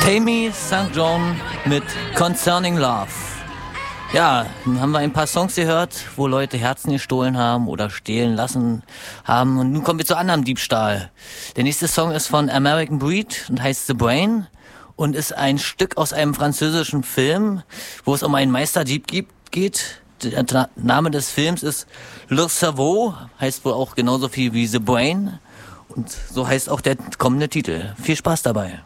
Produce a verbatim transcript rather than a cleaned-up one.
Tammy Sankt John mit Concerning Love. Ja, nun haben wir ein paar Songs gehört, wo Leute Herzen gestohlen haben oder stehlen lassen haben. Und nun kommen wir zu anderem Diebstahl. Der nächste Song ist von American Breed und heißt The Brain und ist ein Stück aus einem französischen Film, wo es um einen Meisterdieb gibt, geht. Der Name des Films ist Le Cerveau, heißt wohl auch genauso viel wie The Brain. Und so heißt auch der kommende Titel. Viel Spaß dabei.